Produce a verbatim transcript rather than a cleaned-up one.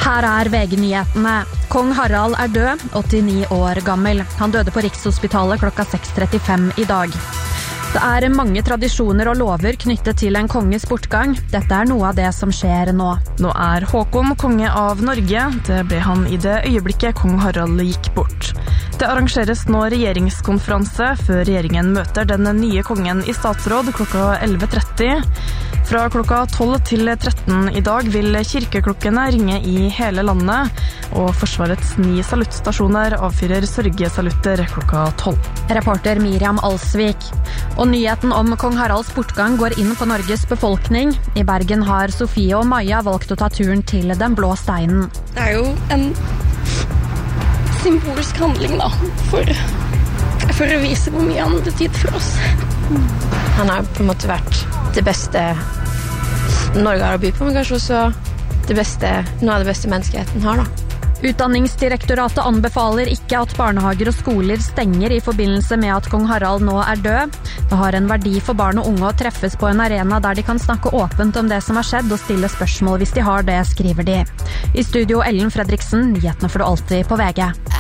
Her er V G-nyhetene. Kong Harald er død, åttini år gammel. Han døde på Rikshospitalet klokka seks trettifem i dag. Det er mange tradisjoner og lover knyttet til en konges bortgang. Dette er noe av det som skjer nå. Nå er Håkon konge av Norge. Det ble han i det øyeblikket kong Harald gikk bort. Det arrangeres nå regjeringskonferanse før regjeringen møter den nye kongen i statsråd klokka elleve tretti. Fra klokka tolv til tretten i dag vil kirkeklokkene ringe i hele landet, og Forsvarets ni saluttstasjoner avfyrer sørgesalutter klokka tolv. Reporter Miriam Alsvik. Og nyheten om kong Haralds bortgang går inn på Norges befolkning. I Bergen har Sofie og Maja valgt å ta turen til Den blå steinen. Det er jo en symbolsk handling da, for, for å vise hvor mye han betydde for oss. Han har på en måte vært det beste Norge har å by på, men kanskje også det beste, noe av det beste menneskeheten har da. Utdanningsdirektoratet anbefaler ikke at barnehager og skoler stenger i forbindelse med at kong Harald nå er død. Det har en verdi for barn og unge å treffes på en arena der de kan snakke åpent om det som har skjedd og stille spørsmål hvis de har det, skriver de. I studio Ellen Fredriksen, nyhetene får du alltid på V G.